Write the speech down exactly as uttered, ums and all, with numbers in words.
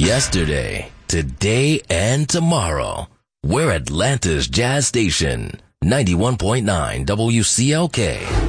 Yesterday, today, and tomorrow. We're Atlanta's Jazz Station. ninety-one point nine W C L K.